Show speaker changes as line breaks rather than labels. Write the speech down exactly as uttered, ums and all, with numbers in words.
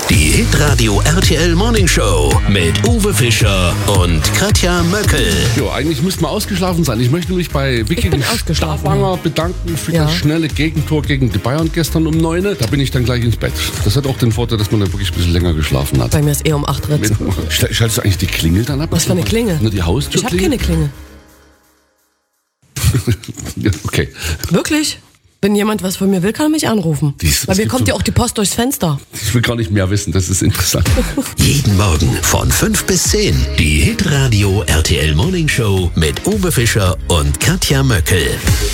Die Hitradio R T L Morning Show mit Uwe Fischer und Katja Möckel.
Jo, eigentlich müsste man ausgeschlafen sein. Ich möchte mich bei Vicky Stavanger bedanken für
Ja.
das schnelle Gegentor gegen die Bayern gestern um neun. Da bin ich dann gleich ins Bett. Das hat auch den Vorteil, dass man dann wirklich ein bisschen länger geschlafen hat.
Bei mir ist eh um acht Ritz.
Schaltest du eigentlich die Klingel dann ab?
Was für eine Klingel?
Nur die Haustür.
Ich habe keine Klingel.
Ja, okay.
Wirklich? Wenn jemand was von mir will, kann er mich anrufen.
Dies-
Bei
es
mir
gibt
kommt
so-
ja auch die Post durchs Fenster.
Ich will gar nicht mehr wissen. Das ist interessant.
Jeden Morgen von fünf bis zehn. Die Hitradio R T L Morning Show mit Uwe Fischer und Katja Möckel.